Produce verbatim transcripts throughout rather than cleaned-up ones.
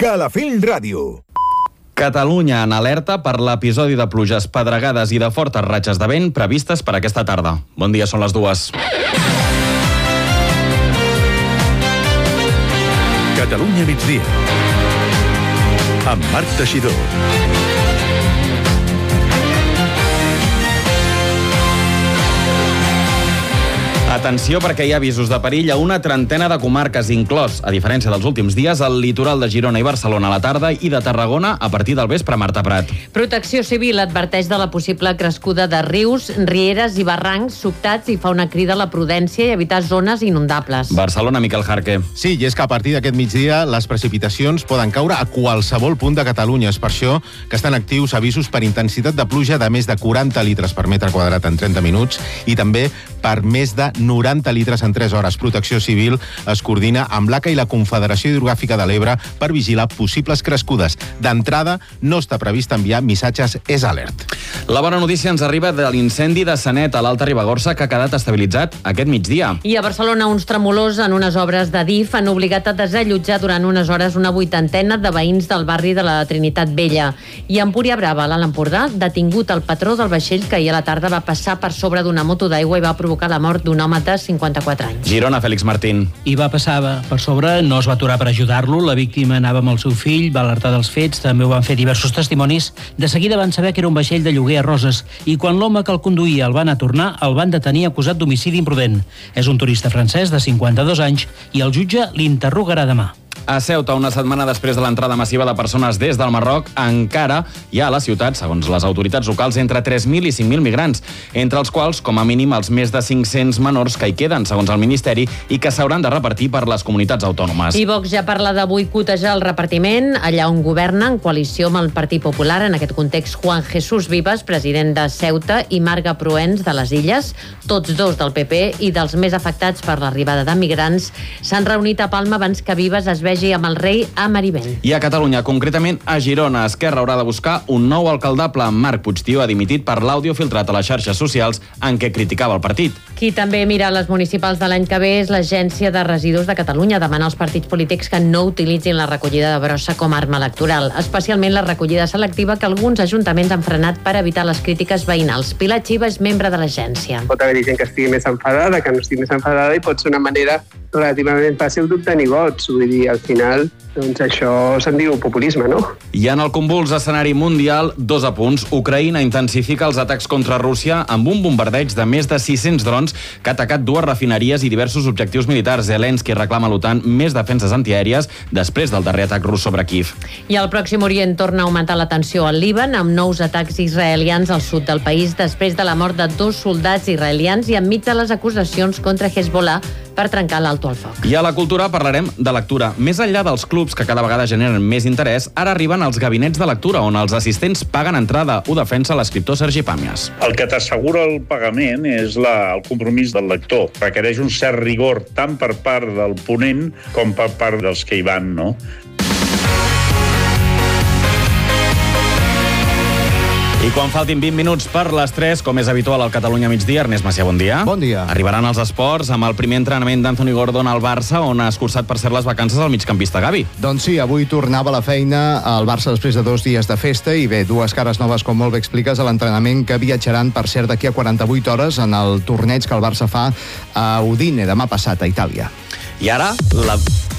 Calafell Ràdio. Catalunya en alerta per l'episodi de pluges, pedregades i de fortes ratxes de vent previstes per aquesta tarda. Bon dia, són les dues. Catalunya migdia. Amb Marc Teixidor. Atenció, perquè hi ha avisos de perill a una trentena de comarques, inclòs, a diferència dels últims dies, el litoral de Girona i Barcelona a la tarda i de Tarragona a partir del vespre. Marta Prat. Protecció Civil adverteix de la possible crescuda de rius, rieres i barrancs sobtats i fa una crida a la prudència i evitar zones inundables. Barcelona, Miquel Jarque. Sí, i és que a partir d'aquest migdia les precipitacions poden caure a qualsevol punt de Catalunya. És per això que estan actius avisos per intensitat de pluja de més de quaranta litres per metre quadrat en trenta minuts i també per més de noranta litres en tres hores. Protecció Civil es coordina amb l'A C A i la Confederació Hidrogràfica de l'Ebre per vigilar possibles crescudes. D'entrada, no està previst enviar missatges és alert. La bona notícia ens arriba de l'incendi de Sanet a l'Alta Ribagorça, que ha quedat estabilitzat aquest migdia. I a Barcelona, uns tremolors en unes obres de D I F han obligat a desallotjar durant unes hores una vuitantena de veïns del barri de la Trinitat Vella. I a Empúria Brava, a l'Alt Empordà, detingut el patró del vaixell que ahir a la tarda va passar per sobre d'una moto d'aigua i va provocar la mort d'un home de cinquanta-quatre anys. Girona, Fèlix Martín. I va passar per sobre, no es va aturar per ajudar-lo. La víctima anava amb el seu fill, va alertar dels fets, també ho van fer diversos testimonis. De seguida van saber que era un vaixell de lloguer a Roses i quan l'home que el conduïa el van a tornar, el van detenir acusat d'homicidi imprudent. És un turista francès de cinquanta-dos anys i el jutge l'interrogarà demà. A Ceuta, una setmana després de l'entrada massiva de persones des del Marroc, encara hi ha a la ciutat, segons les autoritats locals, entre tres mil i cinc mil migrants, entre els quals, com a mínim, els més de cinc-cents menors que hi queden, segons el Ministeri, i que s'hauran de repartir per les comunitats autònomes. I Vox ja parla de boicotejar el repartiment allà on governa, en coalició amb el Partit Popular. En aquest context, Juan Jesús Vives, president de Ceuta, i Marga Proens, de les Illes, tots dos del P P i dels més afectats per l'arribada de migrants, s'han reunit a Palma abans que Vives es vegi amb el rei a Marivent. I a Catalunya, concretament a Girona, Esquerra haurà de buscar un nou alcaldable. Marc Puigdió ha dimitit per l'àudio filtrat a les xarxes socials en què criticava el partit. Qui també mira les municipals de l'any que ve és l'Agència de Residus de Catalunya. Demana als partits polítics que no utilitzin la recollida de brossa com a arma electoral, especialment la recollida selectiva que alguns ajuntaments han frenat per evitar les crítiques veïnals. Pilar Xiva és membre de l'agència. Pot haver-hi gent que estigui més enfadada, que no estigui més enfadada, i pot ser una manera relativament fàcil d'obtenir vots. Vull dir, al final, doncs això se'n diu populisme, no? I en el convuls escenari mundial, dos apunts. Ucraïna intensifica els atacs contra Rússia amb un bombardeig de més de sis-cents drons que ha atacat dues refineries i diversos objectius militars. Zelensky reclama a l'OTAN més defenses antiaèries després del darrer atac rus sobre Kíev. I al Pròxim Orient torna a augmentar la tensió al Líban amb nous atacs israelians al sud del país després de la mort de dos soldats israelians i enmig de les acusacions contra Hezbollah per trencar l'alto al foc. I a la cultura parlarem de lectura. Més enllà dels clubs que cada vegada generen més interès, ara arriben els gabinets de lectura, on els assistents paguen entrada. Ho defensa l'escriptor Sergi Pàmies. El que t'assegura el pagament és la, el compromís del lector. Requereix un cert rigor tant per part del ponent com per part dels que hi van, no? I quan faltin vint minuts per les tres, com és habitual al Catalunya migdia, Ernest Macià, bon dia. Bon dia. Arribaran els esports amb el primer entrenament d'Anthony Gordon al Barça, on ha escurçat per cert les vacances al migcampista Gavi. Doncs sí, avui tornava a la feina al Barça després de dos dies de festa i bé, dues cares noves, com molt bé expliques, a l'entrenament que viatjaran, per cert, d'aquí a quaranta-vuit hores en el torneig que el Barça fa a Udine demà passat, a Itàlia. I ara, la...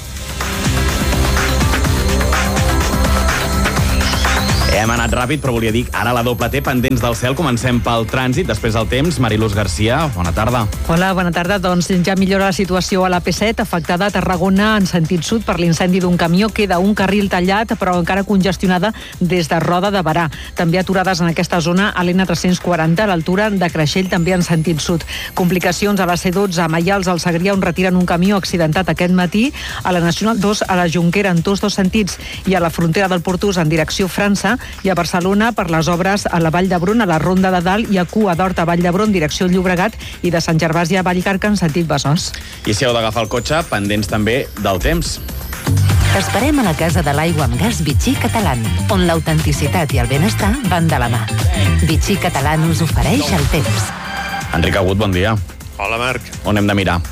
Hem anat ràpid, però volia dir, ara la doble T, pendents del cel. Comencem pel trànsit, després del temps. Mariluz Garcia, bona tarda. Hola, bona tarda. Doncs ja millora la situació a la P set, afectada a Tarragona en sentit sud per l'incendi d'un camió. Queda un carril tallat, però encara congestionada des de Roda de Berà. També aturades en aquesta zona a l'N tres-cents quaranta, a l'altura de Creixell, també en sentit sud. Complicacions a la C dotze, a Maials, al Segrià, on retiren un camió accidentat aquest matí, a la Nacional dos, a la Jonquera, en tots dos sentits, i a la frontera del Portús, en direcció França, i a Barcelona per les obres a la Vall d'Hebron, a la Ronda de Dalt, i a Cua d'Hort a Vall d'Hebron, direcció Llobregat, i de Sant Gervasi a Vallcarca en sentit Besòs. I si heu d'agafar el cotxe, pendents també del temps. T'esperem a la Casa de l'Aigua amb Gas Vichy Catalan, on l'autenticitat i el benestar van de la mà. Vichy Catalan us ofereix el temps. Enric Agut, bon dia. Hola, Marc. On hem de mirar?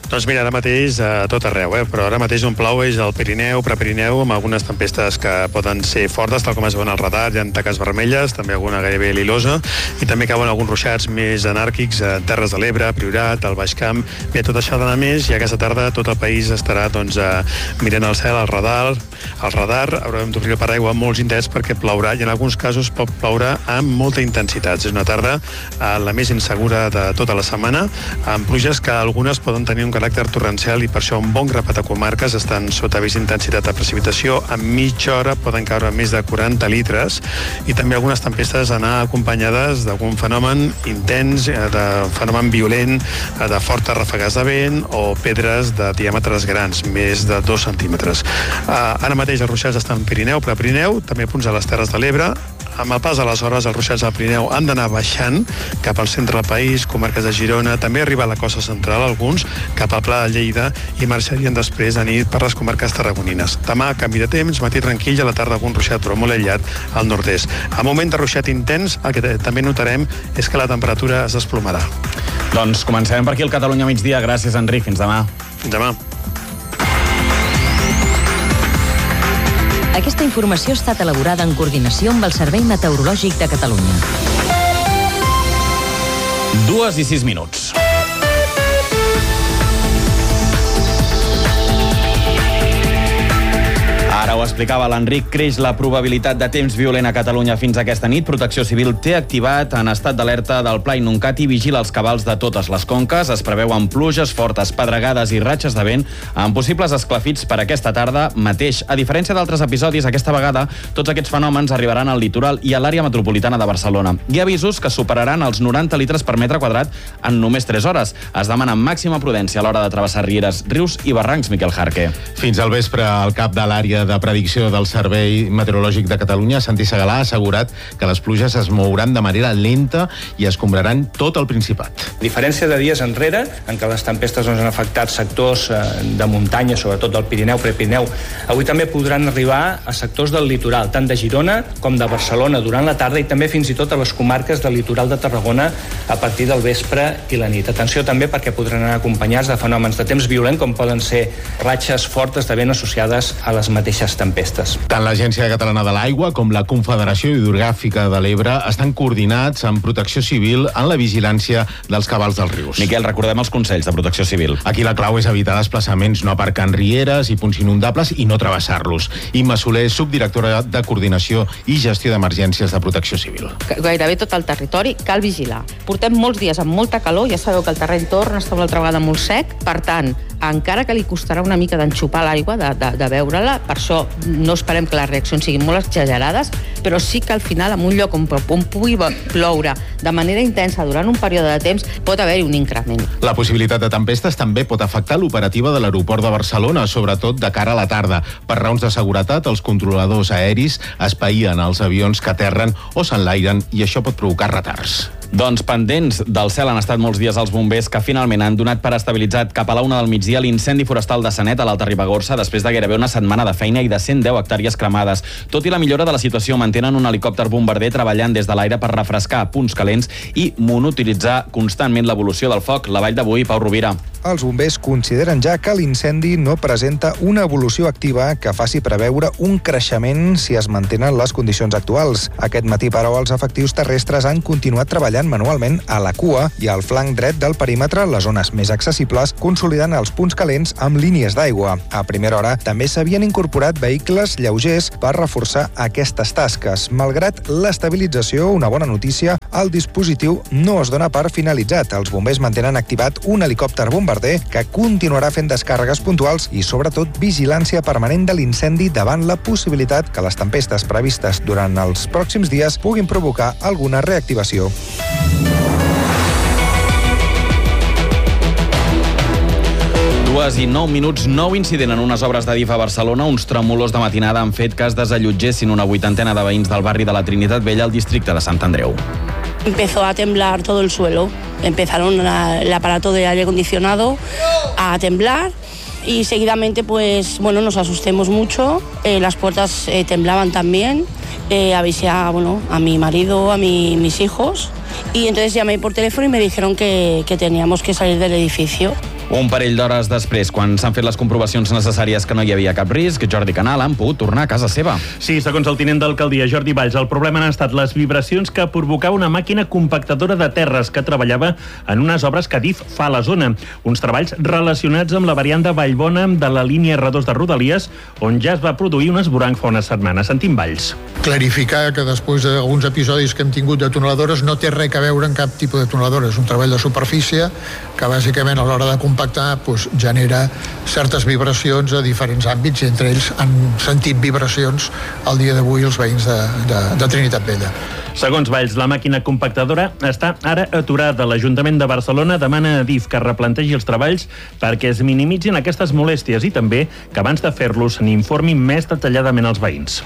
Doncs mira, ara mateix a tot arreu, eh? Però ara mateix on plou és el Pirineu, Prepirineu, amb algunes tempestes que poden ser fortes, tal com es veuen al radar, hi ha taques vermelles, també alguna gairebé lilosa, i també cauen alguns ruixats més anàrquics a Terres de l'Ebre, Priorat, al Baix Camp. Bé, tot això ha d'anar més, i aquesta tarda tot el país estarà doncs, mirant al cel, al radar, al radar, haurem d'obrir el paraigua molt intens perquè plourà, i en alguns casos pot ploure amb molta intensitat. És una tarda eh, la més insegura de tota la setmana, amb pluges que algunes poden tenir un caràcter torrencial, i per això un bon grapat de comarques estan sota avís d'intensitat de precipitació. En mitja hora poden caure més de quaranta litres, i també algunes tempestes anar acompanyades d'algun fenomen intens, de fenomen violent, de fortes ràfegues de vent o pedres de diàmetres grans, més de dos centímetres. Ara mateix els ruixats estan en Pirineu, Prepirineu, també punts a les Terres de l'Ebre. Amb el pas de les hores, els ruixats al Pirineu han d'anar baixant cap al centre del país, comarques de Girona, també arribar a la costa central, alguns, cap al Pla de Lleida, i marxarien després a nit per les comarques tarragonines. Demà, canvi de temps, matí tranquil, a la tarda algun ruixat, però molt aïllat al nord-est. A moment de ruixat intens, el que també notarem és que la temperatura es desplomarà. Doncs comencem per aquí el Catalunya migdia. Gràcies, Enric. Fins demà. Fins demà. Aquesta informació ha estat elaborada en coordinació amb el Servei Meteorològic de Catalunya. Dues i sis minuts. Ara ho explicava l'Enric, creix la probabilitat de temps violent a Catalunya fins aquesta nit. Protecció Civil té activat en estat d'alerta del Pla Inuncat i vigila els cabals de totes les conques. Es preveuen pluges fortes, pedregades i ratxes de vent amb possibles esclafits per aquesta tarda mateix. A diferència d'altres episodis, aquesta vegada tots aquests fenòmens arribaran al litoral i a l'àrea metropolitana de Barcelona. Hi ha avisos que superaran els noranta litres per metre quadrat en només tres hores. Es demana màxima prudència a l'hora de travessar rieres, rius i barrancs, Miquel Jarque. Fins al vespre, el cap de l'àrea de predicció del Servei Meteorològic de Catalunya, Santi Segalà, ha assegurat que les pluges es mouran de manera lenta i escombraran tot el Principat. A diferència de dies enrere, en què les tempestes doncs, han afectat sectors de muntanya, sobretot del Pirineu, Prepirineu, avui també podran arribar a sectors del litoral, tant de Girona com de Barcelona durant la tarda, i també fins i tot a les comarques del litoral de Tarragona a partir del vespre i la nit. Atenció també perquè podran anar acompanyats de fenòmens de temps violent, com poden ser ratxes fortes de vent associades a les mateixes tempestes. Tant l'Agència Catalana de l'Aigua com la Confederació Hidrogràfica de l'Ebre estan coordinats amb Protecció Civil en la vigilància dels cabals dels rius. Miquel, recordem els consells de Protecció Civil. Aquí la clau és evitar desplaçaments, no aparcar en rieres i punts inundables i no travessar-los. Imma Soler, subdirectora de Coordinació i Gestió d'Emergències de Protecció Civil. Gairebé tot el territori cal vigilar. Portem molts dies amb molta calor, ja sabeu que el terreny torna a estar una altra vegada molt sec, per tant, encara que li costarà una mica d'enxupar l'aigua, de, de, de veure-la, per això no esperem que les reaccions siguin molt exagerades, però sí que al final, en un lloc on, on pugui ploure de manera intensa durant un període de temps, pot haver-hi un increment. La possibilitat de tempestes també pot afectar l'operativa de l'aeroport de Barcelona, sobretot de cara a la tarda. Per raons de seguretat, els controladors aeris espaïen els avions que aterren o s'enlairen, i això pot provocar retards. Doncs pendents del cel han estat molts dies els bombers, que finalment han donat per estabilitzat cap a la una del migdia l'incendi forestal de Sanet a l'Alta Ribagorça, després de gairebé una setmana de feina i de cent deu hectàrees cremades. Tot i la millora de la situació, mantenen un helicòpter bombarder treballant des de l'aire per refrescar punts calents i monitoritzar constantment l'evolució del foc. La Vall d'Avui, Pau Rovira. Els bombers consideren ja que l'incendi no presenta una evolució activa que faci preveure un creixement si es mantenen les condicions actuals. Aquest matí, però, els efectius terrestres han continuat treballant manualment a la cua i al flanc dret del perímetre, les zones més accessibles, consolidant els punts calents amb línies d'aigua. A primera hora també s'havien incorporat vehicles lleugers per reforçar aquestes tasques. Malgrat l'estabilització, una bona notícia, el dispositiu no es dona per finalitzat. Els bombers mantenen activat un helicòpter bombarder que continuarà fent descàrregues puntuals i, sobretot, vigilància permanent de l'incendi davant la possibilitat que les tempestes previstes durant els pròxims dies puguin provocar alguna reactivació. Dues i nou minuts, nou incident en unes obres d'Adif a Barcelona. Uns tremolors de matinada han fet que es desallotgessin una vuitantena de veïns del barri de la Trinitat Vella al districte de Sant Andreu. Empezó a temblar todo el suelo. Empezaron la, el aparato de aire acondicionado a temblar y seguidamente, pues, bueno, nos asustemos mucho. Eh, las puertas eh, temblaban también. Eh, avisé a, bueno, a mi marido, a mi, mis hijos, y entonces llamé por teléfono y me dijeron que, que teníamos que salir del edificio. Un parell d'hores després, quan s'han fet les comprovacions necessàries que no hi havia cap risc, Jordi Canal han pogut tornar a casa seva. Sí, segons el tinent d'alcaldia Jordi Valls, el problema han estat les vibracions que provocava una màquina compactadora de terres que treballava en unes obres que Adif fa a la zona. Uns treballs relacionats amb la variant de Vallbona de la línia erre dos de Rodalies, on ja es va produir un esvoranc fa una setmana. Sentim Valls. Clarificar que després d'alguns episodis que hem tingut de tuneladores no té res a veure amb cap tipus de tuneladora. És un treball de superfície que bàsicament a l'hora de compactar doncs, genera certes vibracions a diferents àmbits i entre ells han sentit vibracions al dia d'avui els veïns de, de, de Trinitat Vella. Segons Valls, la màquina compactadora està ara aturada. L'Ajuntament de Barcelona demana a Adif que replantegi els treballs perquè es minimitzin aquestes molèsties i també que abans de fer-los n'informin més detalladament als veïns.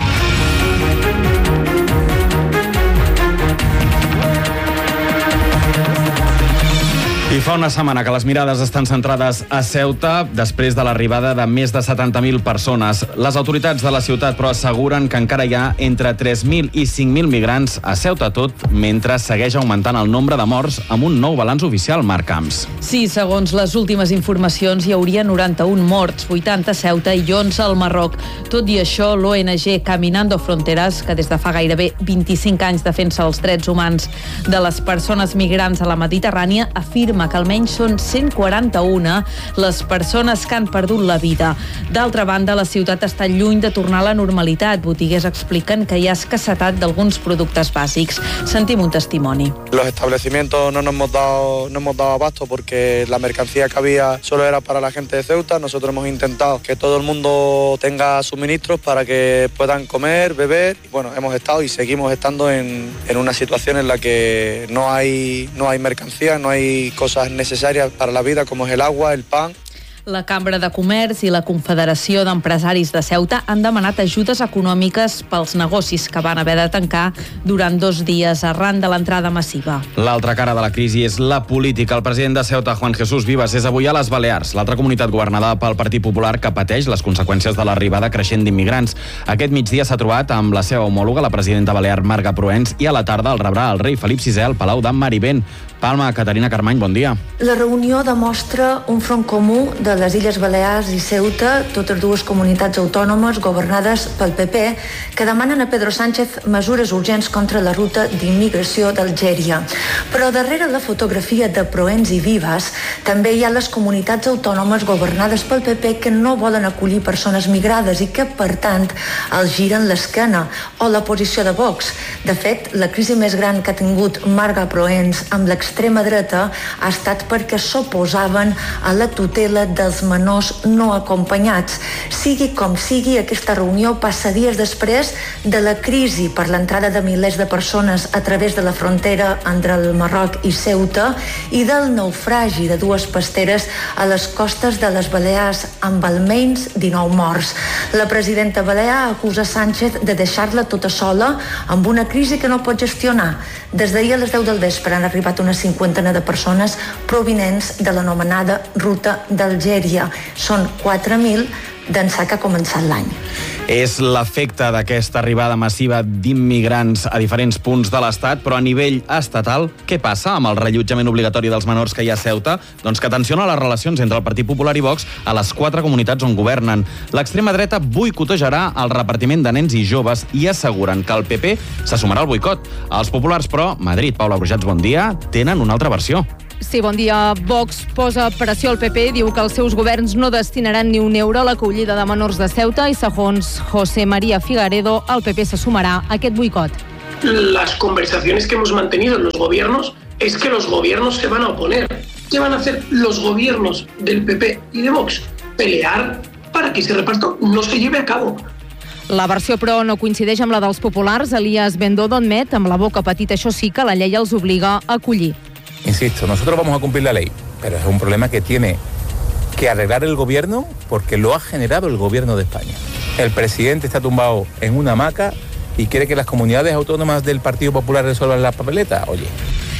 I fa una setmana que les mirades estan centrades a Ceuta després de l'arribada de més de setanta mil persones. Les autoritats de la ciutat, però, asseguren que encara hi ha entre tres mil i cinc mil migrants a Ceuta, tot mentre segueix augmentant el nombre de morts amb un nou balanç oficial, Marc Camps. Sí, segons les últimes informacions, hi hauria noranta-un morts, vuitanta a Ceuta i onze al Marroc. Tot i això, l'O N G Caminando Fronteras, que des de fa gairebé vint-i-cinc anys defensa els drets humans de les persones migrants a la Mediterrània, afirma que almenys són cent quaranta-una les persones que han perdut la vida. D'altra banda, la ciutat està lluny de tornar a la normalitat. Botiguers expliquen que hi ha escassetat d'alguns productes bàsics. Sentim un testimoni. Los establecimientos no nos hemos dado, no hemos dado abasto porque la mercancía que había solo era para la gente de Ceuta. Nosotros hemos intentado que todo el mundo tenga suministros para que puedan comer, beber. Bueno, hemos estado y seguimos estando en, en una situación en la que no hay, no hay mercancía, no hay cosas necessàries per a la vida, com és el agua, el pan. La Cambra de Comerç i la Confederació d'Empresaris de Ceuta han demanat ajudes econòmiques pels negocis que van haver de tancar durant dos dies arran de l'entrada massiva. L'altra cara de la crisi és la política. El president de Ceuta, Juan Jesús Vivas, és avui a les Balears, l'altra comunitat governada pel Partit Popular que pateix les conseqüències de l'arribada creixent d'immigrants. Aquest migdia s'ha trobat amb la seva homòloga, la presidenta balear Marga Proens, i a la tarda el rebrà el rei Felip sisè al Palau de Marivent. Palma, Caterina Carmany, bon dia. La reunió demostra un front comú de les Illes Balears i Ceuta, totes dues comunitats autònomes governades pel P P, que demanen a Pedro Sánchez mesures urgents contra la ruta d'immigració d'Algèria. Però darrere la fotografia de Proens i Vivas també hi ha les comunitats autònomes governades pel P P que no volen acollir persones migrades i que, per tant, els giren l'esquena, o la posició de Vox. De fet, la crisi més gran que ha tingut Marga Proens amb l'extrema dreta ha estat perquè s'oposaven a la tutela dels menors no acompanyats. Sigui com sigui, aquesta reunió passa dies després de la crisi per l'entrada de milers de persones a través de la frontera entre el Marroc i Ceuta i del naufragi de dues pasteres a les costes de les Balears amb almenys dinou morts. La presidenta balear acusa Sánchez de deixar-la tota sola amb una crisi que no pot gestionar. Des d'ahir a les deu del vespre han arribat una cinquantena de persones provinents de l'anomenada ruta d'Algèria. Són quatre mil d'ençà que ha començat l'any. És l'efecte d'aquesta arribada massiva d'immigrants a diferents punts de l'Estat, però a nivell estatal, què passa amb el rellotjament obligatori dels menors que hi ha a Ceuta? Doncs que tensiona les relacions entre el Partit Popular i Vox a les quatre comunitats on governen. L'extrema dreta boicotejarà el repartiment de nens i joves i asseguren que el P P se sumarà al boicot. Els populars, però, Madrid, Paula Brujats, bon dia, tenen una altra versió. Sí, bon dia. Vox posa pressió al P P, diu que els seus governs no destinaran ni un euro a l'acollida de menors de Ceuta i, segons José María Figaredo, el P P se sumarà a aquest boicot. Las conversaciones que hemos mantenido en los gobiernos es que los gobiernos se van a oponer. ¿Qué van a hacer los gobiernos del P P y de Vox? Pelear para que ese reparto no se lleve a cabo. La versió, però, no coincideix amb la dels populars. Elías Bendodo admet, amb la boca petita, això sí, que la llei els obliga a acollir. Insisto, nosotros vamos a cumplir la ley, pero es un problema que tiene que arreglar el gobierno porque lo ha generado el gobierno de España. El presidente está tumbado en una hamaca y quiere que las comunidades autónomas del Partido Popular resuelvan la papeleta. Oye,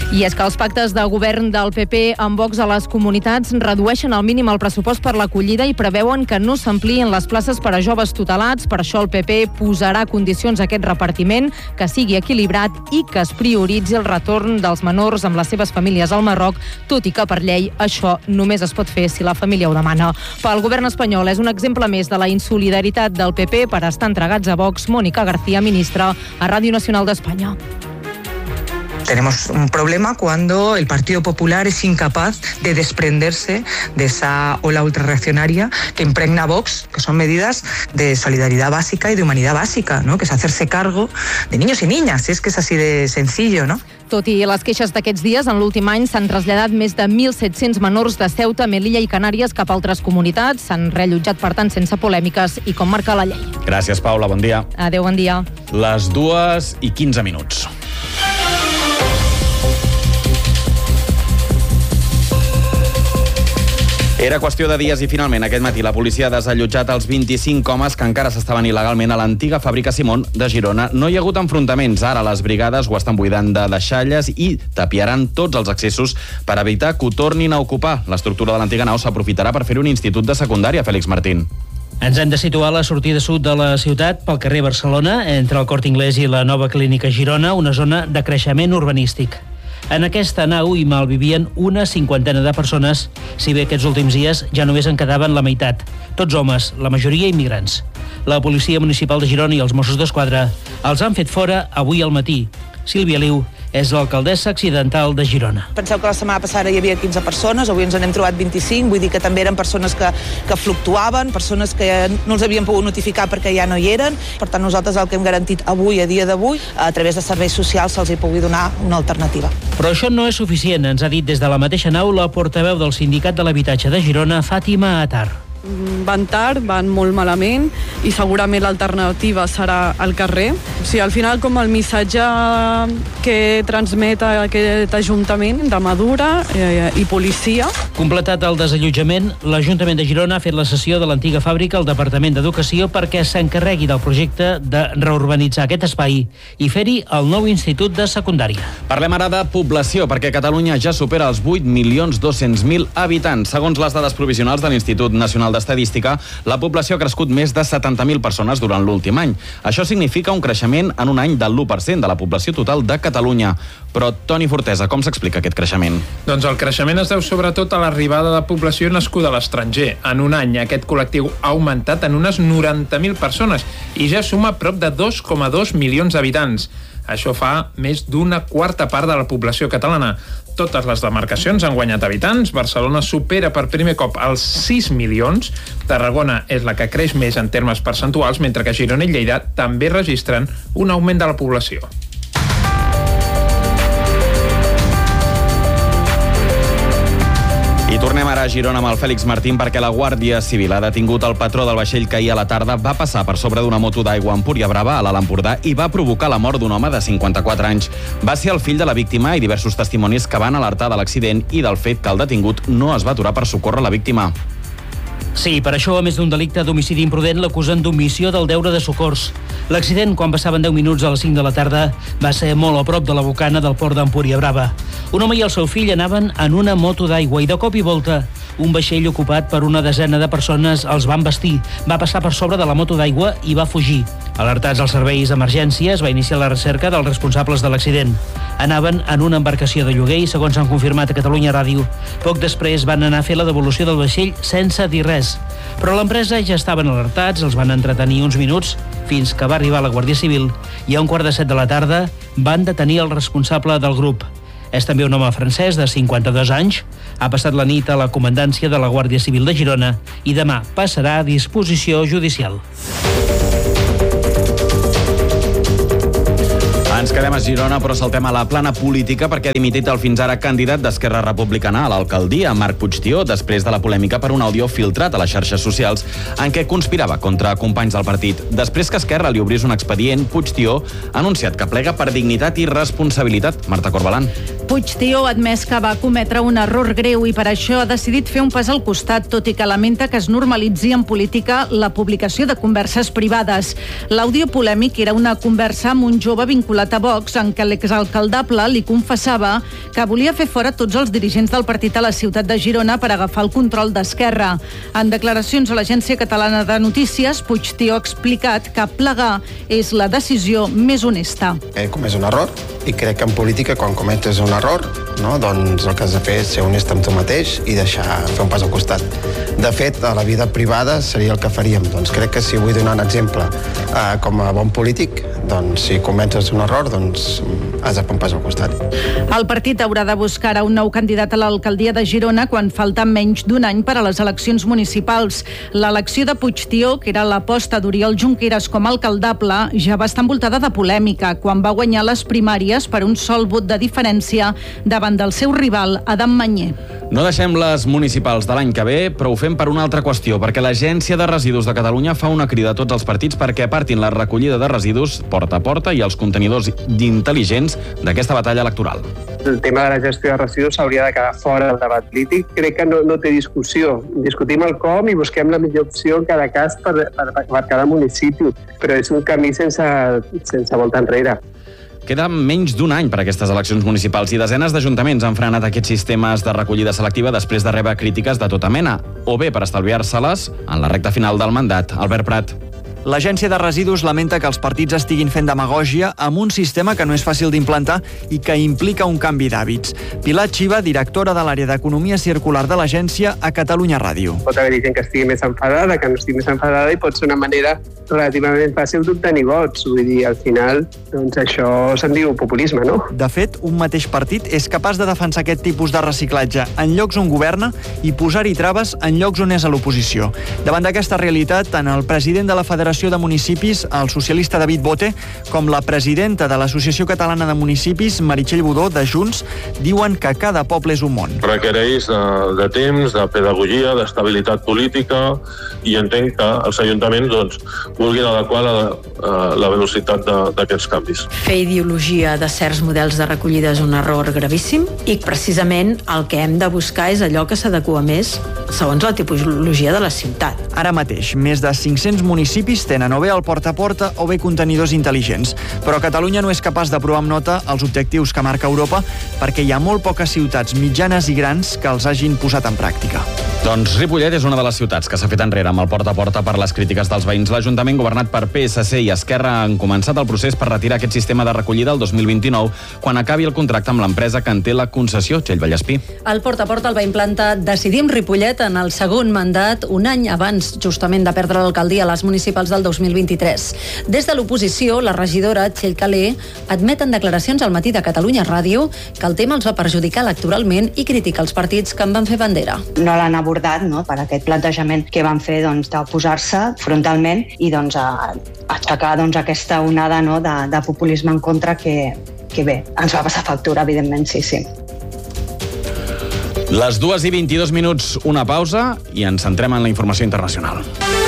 I és que els pactes de govern del P P amb Vox a les comunitats redueixen al mínim el pressupost per l'acollida i preveuen que no s'amplien les places per a joves tutelats. Per això el P P posarà condicions a aquest repartiment, que sigui equilibrat i que es prioritzi el retorn dels menors amb les seves famílies al Marroc, tot i que per llei això només es pot fer si la família ho demana. Pel govern espanyol és un exemple més de la insolidaritat del P P per estar entregats a Vox. Mónica García, ministra a Ràdio Nacional d'Espanya. Tenemos un problema cuando el Partido Popular es incapaz de desprenderse de esa ola ultrarreaccionaria que impregna Vox, que son medidas de solidaridad básica y de humanidad básica, ¿no? Que es hacerse cargo de niños y niñas, es que es así de sencillo, ¿no? Tot i les queixes d'aquests dies, en l'últim any s'han traslladat més de mil set-cents menors de Ceuta, Melilla i Canàries cap a altres comunitats. S'han reallotjat, per tant, sense polèmiques i com marca la llei. Gràcies, Paula. Bon dia. Adéu, bon dia. Les dues i quinze minuts. Era qüestió de dies i finalment aquest matí la policia ha desallotjat els vint-i-cinc homes que encara s'estaven il·legalment a l'antiga fàbrica Simón de Girona. No hi ha hagut enfrontaments. Ara les brigades ho estan buidant de deixalles i tapiaran tots els accessos per evitar que ho tornin a ocupar. L'estructura de l'antiga nau s'aprofitarà per fer un institut de secundària, Fèlix Martín. Ens hem de situar a la sortida sud de la ciutat, pel carrer Barcelona, entre el Corte Inglés i la nova clínica Girona, una zona de creixement urbanístic. En aquesta nau hi malvivien una cinquantena de persones, si bé aquests últims dies ja només en quedaven la meitat. Tots homes, la majoria immigrants. La Policia Municipal de Girona i els Mossos d'Esquadra els han fet fora avui al matí. Sílvia Liu és l'alcaldessa accidental de Girona. Penseu que la setmana passada hi havia quinze persones, avui ens n'hem trobat vint-i-cinc, vull dir que també eren persones que, que fluctuaven, persones que no els havien pogut notificar perquè ja no hi eren. Per tant, nosaltres el que hem garantit avui, a dia d'avui, a través de serveis socials, se'ls hi pugui donar una alternativa. Però això no és suficient, ens ha dit des de la mateixa nau la portaveu del Sindicat de l'Habitatge de Girona, Fàtima Atar. Van tard, van molt malament i segurament l'alternativa serà al carrer. O sigui, al final, com el missatge que transmet aquest Ajuntament de Madura eh, i policia. Completat el desallotjament, l'Ajuntament de Girona ha fet la cessió de l'antiga fàbrica al Departament d'Educació perquè s'encarregui del projecte de reurbanitzar aquest espai i fer-hi el nou institut de secundària. Parlem ara de població, perquè Catalunya ja supera els vuit milions dos-cents mil habitants. Segons les dades provisionals de l'Institut Nacional d'Estadística, la població ha crescut més de setanta mil persones durant l'últim any. Això significa un creixement en un any del l'u per cent de la població total de Catalunya. Però, Toni Fortesa, com s'explica aquest creixement? Doncs el creixement es deu sobretot a l'arribada de població nascuda a l'estranger. En un any aquest col·lectiu ha augmentat en unes noranta mil persones i ja suma prop de dos coma dos milions d'habitants. Això fa més d'una quarta part de la població catalana. Totes les demarcacions han guanyat habitants. Barcelona supera per primer cop els sis milions. Tarragona és la que creix més en termes percentuals, mentre que Girona i Lleida també registren un augment de la població. I tornem ara a Girona amb el Fèlix Martín perquè la Guàrdia Civil ha detingut el patró del vaixell que ahir a la tarda va passar per sobre d'una moto d'aigua a Empúria Brava, a l'Alt Empordà, i va provocar la mort d'un home de cinquanta-quatre anys. Va ser el fill de la víctima i diversos testimonis que van alertar de l'accident i del fet que el detingut no es va aturar per socórrer la víctima. Sí, per això, a més d'un delicte d'homicidi imprudent, l'acusen d'omissió del deure de socors. L'accident, quan passaven deu minuts a les cinc de la tarda, va ser molt a prop de la bocana del port d'Empúria Brava. Un home i el seu fill anaven en una moto d'aigua i de cop i volta un vaixell ocupat per una desena de persones els va embestir. Va passar per sobre de la moto d'aigua i va fugir. Alertats als serveis d'emergència, es va iniciar la recerca dels responsables de l'accident. Anaven en una embarcació de lloguer i, segons han confirmat a Catalunya Ràdio, poc després van anar a fer la devolució del vaixell sense dir res. Però l'empresa ja estaven alertats, els van entretenir uns minuts fins que va arribar la Guàrdia Civil i a un quart de set de la tarda van detenir el responsable del grup. És també un home francès de cinquanta-dos anys. Ha passat la nit a la comandància de la Guàrdia Civil de Girona i demà passarà a disposició judicial. Ens quedem a Girona, però saltem a la plana política perquè ha dimitit el fins ara candidat d'Esquerra Republicana a l'alcaldia, Marc Puigtió, després de la polèmica per un àudio filtrat a les xarxes socials en què conspirava contra companys del partit. Després que Esquerra li obrís un expedient, Puigtió ha anunciat que plega per dignitat i responsabilitat. Marta Corbalan. Puigtió ha admès que va cometre un error greu i per això ha decidit fer un pas al costat, tot i que lamenta que es normalitzi en política la publicació de converses privades. L'àudio polèmic era una conversa amb un jove vinculat a de Vox en què l'exalcaldable li confessava que volia fer fora tots els dirigents del partit a la ciutat de Girona per agafar el control d'Esquerra. En declaracions a l'Agència Catalana de Notícies, Puigtió ha explicat que plegar és la decisió més honesta. He comès un error i crec que en política, quan cometes un error, no, doncs el que has de fer és ser honest amb tu mateix i deixar fer un pas al costat. De fet, a la vida privada seria el que faríem. Doncs crec que si vull donar un exemple eh, com a bon polític, doncs si cometes un error, doncs has de fer un pas al costat. El partit haurà de buscar ara un nou candidat a l'alcaldia de Girona quan falta menys d'un any per a les eleccions municipals. L'elecció de Puigtió, que era l'aposta d'Oriol Junqueras com a alcaldable, ja va estar envoltada de polèmica quan va guanyar les primàries per un sol vot de diferència davant del seu rival, Adam Mañé. No deixem les municipals de l'any que ve, però ho fem per una altra qüestió, perquè l'Agència de Residus de Catalunya fa una crida a tots els partits perquè apartin la recollida de residus porta a porta i els contenidors intel·ligents d'aquesta batalla electoral. El tema de la gestió de residus s'hauria de quedar fora del debat polític. Crec que no, no té discussió. Discutim el com i busquem la millor opció en cada cas per, per, per cada municipi, però és un camí sense, sense volta enrere. Queda menys d'un any per a aquestes eleccions municipals i desenes d'ajuntaments han frenat aquests sistemes de recollida selectiva després de rebre crítiques de tota mena, o bé per estalviar-se-les en la recta final del mandat. Albert Prat. L'Agència de Residus lamenta que els partits estiguin fent demagògia amb un sistema que no és fàcil d'implantar i que implica un canvi d'hàbits. Pilar Xiva, directora de l'àrea d'Economia Circular de l'agència a Catalunya Ràdio. Pot haver-hi gent que estigui més enfadada, que no estigui més enfadada i pot ser una manera relativament fàcil d'obtenir vots. Vull dir, al final, doncs això se'n diu populisme, no? De fet, un mateix partit és capaç de defensar aquest tipus de reciclatge en llocs on governa i posar-hi traves en llocs on és a l'oposició. Davant d'aquesta realitat, tant el president de la Federació de Municipis, el socialista David Bote, com la presidenta de l'Associació Catalana de Municipis, Meritxell Budó, de Junts, diuen que cada poble és un món. Requereix de, de temps, de pedagogia, d'estabilitat política, i entenc que els ajuntaments doncs, vulguin adequar la, la velocitat d'aquests canvis. Fer ideologia de certs models de recollida és un error gravíssim i precisament el que hem de buscar és allò que s'adequa més segons la tipologia de la ciutat. Ara mateix, més de cinc-cents municipis tenen o bé el porta a porta o bé contenidors intel·ligents. Però Catalunya no és capaç d'aprovar amb nota els objectius que marca Europa perquè hi ha molt poques ciutats mitjanes i grans que els hagin posat en pràctica. Doncs Ripollet és una de les ciutats que s'ha fet enrere amb el porta a porta per les crítiques dels veïns. L'Ajuntament, governat per P S C i Esquerra, han començat el procés per retirar aquest sistema de recollida el dos mil vint-i-nou, quan acabi el contracte amb l'empresa que en té la concessió, Txell Vallespí. El porta a porta el va implantar Decidim Ripollet en el segon mandat, un any abans justament de perdre l'alcaldia a les municipals del dos mil vint-i-tres. Des de l'oposició, la regidora Txell Calé admet en declaracions al Matí de Catalunya Ràdio que el tema els va perjudicar electoralment i critica els partits que en van fer bandera. No l'han abordat, no?, per aquest plantejament que van fer, doncs, d'oposar-se frontalment i doncs, a, a aixecar doncs, aquesta onada, no?, de, de populisme en contra que, que bé, ens va passar factura, evidentment, sí, sí. Les dues i vint-i-dos minuts, una pausa i ens centrem en la informació internacional.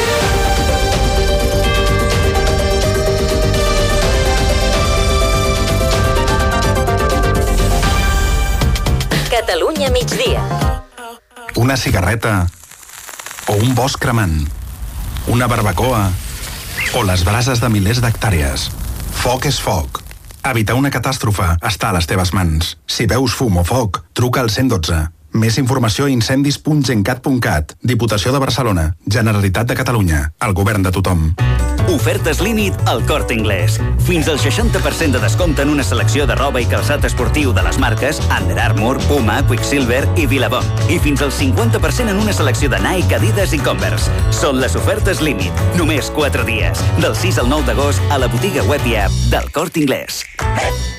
Catalunya migdia. Una cigarreta o un bosc cremant, una barbacoa o les brases de milers d'hectàrees. Foc és foc. Evitar una catàstrofe està a les teves mans. Si veus fum o foc, truca al cent i dotze. Més informació a incendis punt gencat punt cat. Diputació de Barcelona. Generalitat de Catalunya. El govern de tothom. Ofertes límit al Corte Inglés. Fins al seixanta per cent de descompte en una selecció de roba i calçat esportiu de les marques Under Armour, Puma, Quicksilver i Billabong. I fins al cinquanta per cent en una selecció de Nike, Adidas i Converse. Són les ofertes límit. Només quatre dies. Del sis al nou d'agost a la botiga web i app del Corte Inglés.